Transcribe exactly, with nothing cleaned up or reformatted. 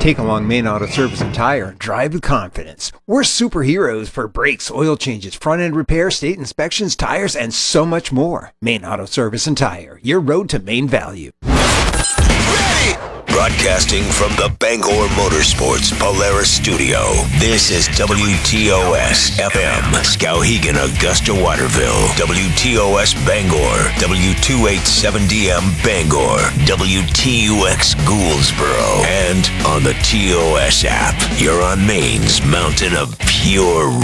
Take along Main Auto Service and Tire and drive with confidence. We're superheroes for brakes, oil changes, front-end repair, state inspections, tires, and so much more. Main Auto Service and Tire, your road to main value. Ready! Broadcasting from the Bangor Motorsports Polaris Studio, this is W T O S F M, Skowhegan, Augusta, Waterville, W T O S Bangor, W two eighty-seven D M Bangor, W T U X Gouldsboro, and on the T O S app. You're on Maine's mountain of pure